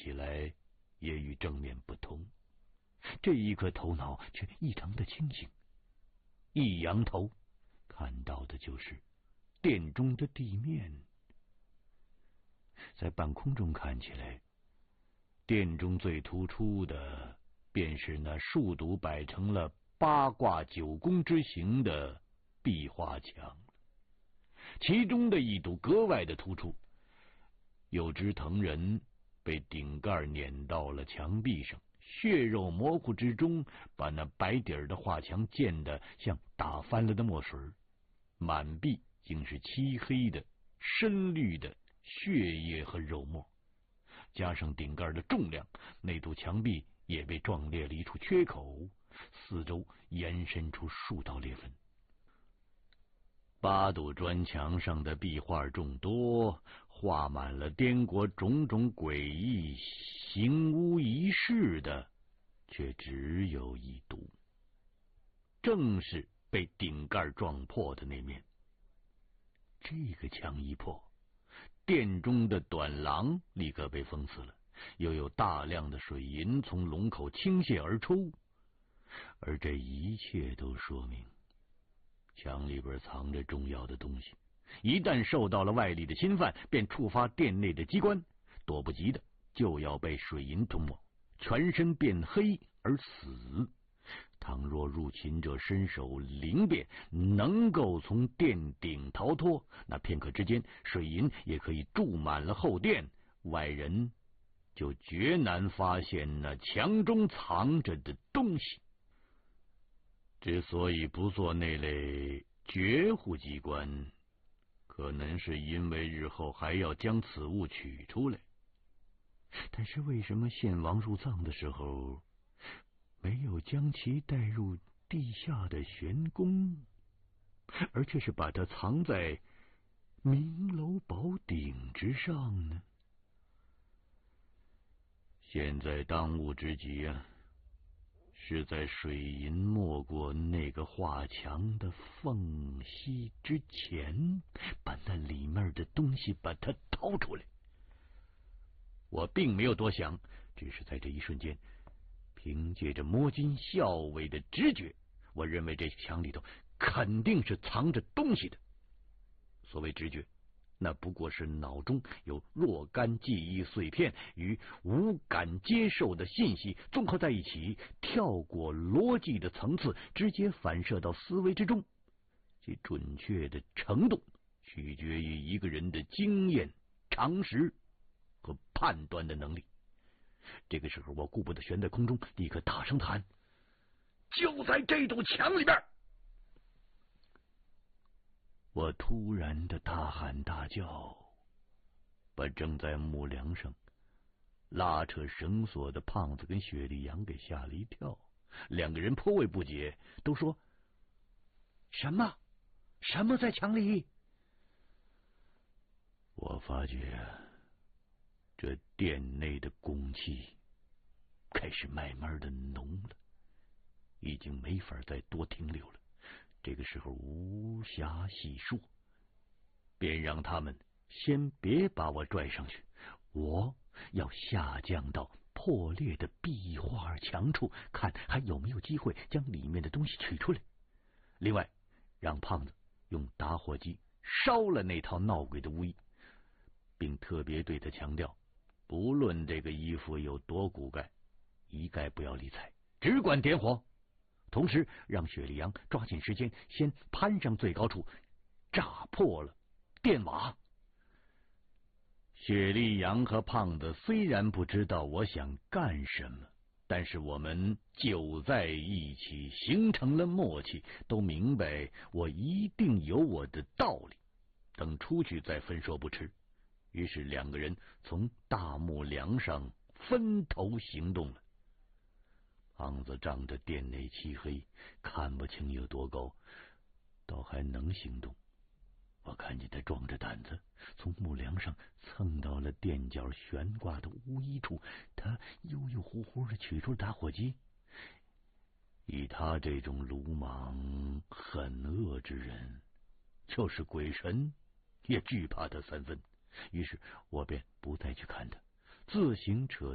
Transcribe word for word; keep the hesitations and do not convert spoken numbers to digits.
起来也与正面不同。这一刻头脑却异常的清醒，一扬头看到的就是殿中的地面。在半空中看起来，殿中最突出的便是那数堵摆成了八卦九宫之形的壁画墙，其中的一堵格外的突出，有只藤人被顶盖碾到了墙壁上，血肉模糊之中，把那白底儿的画墙溅得像打翻了的墨水，满壁竟是漆黑的、深绿的血液和肉沫。加上顶盖的重量，那堵墙壁也被撞裂了一处缺口，四周延伸出数道裂痕。八堵砖墙上的壁画众多，画满了滇国种种诡异行巫仪式的，却只有一堵，正是被顶盖撞破的那面。这个墙一破，殿中的短廊立刻被封死了，又有大量的水银从龙口倾泻而出，而这一切都说明墙里边藏着重要的东西，一旦受到了外力的侵犯，便触发殿内的机关，躲不及的就要被水银吞没，全身变黑而死。倘若入侵者身手灵便，能够从殿顶逃脱，那片刻之间，水银也可以注满了后殿，外人就绝难发现那墙中藏着的东西。之所以不做那类绝户机关，可能是因为日后还要将此物取出来。但是为什么献王入葬的时候没有将其带入地下的玄宫，而却是把它藏在明楼宝顶之上呢？现在当务之急啊，是在水银没过那个画墙的缝隙之前，把那里面的东西把它掏出来。我并没有多想，只是在这一瞬间，凭借着摸金校尉的直觉，我认为这墙里头肯定是藏着东西的。所谓直觉，那不过是脑中有若干记忆碎片与无感接受的信息综合在一起，跳过逻辑的层次，直接反射到思维之中。其准确的程度取决于一个人的经验、常识和判断的能力。这个时候，我顾不得悬在空中，立刻大声的喊：就在这堵墙里边！我突然的大喊大叫，把正在木梁上拉扯绳索的胖子跟雪莉杨给吓了一跳。两个人颇为不解，都说：什么？什么在墙里？我发觉这殿内的空气开始慢慢的浓了，已经没法再多停留了。这个时候无暇细说，便让他们先别把我拽上去，我要下降到破裂的壁画墙处，看还有没有机会将里面的东西取出来。另外，让胖子用打火机烧了那套闹鬼的巫衣，并特别对他强调，不论这个衣服有多骨盖，一概不要理睬，只管点火。同时让雪莉杨抓紧时间先攀上最高处，炸破了电瓦。雪莉杨和胖子虽然不知道我想干什么，但是我们久在一起，形成了默契，都明白我一定有我的道理，等出去再分说不迟。于是两个人从大木梁上分头行动了。胖子仗着殿内漆黑，看不清有多高，倒还能行动。我看见他壮着胆子从木梁上蹭到了垫脚悬挂的巫衣处，他悠悠乎乎的取出了打火机。以他这种鲁莽狠恶之人，就是鬼神也惧怕他三分。于是我便不再去看他，自行扯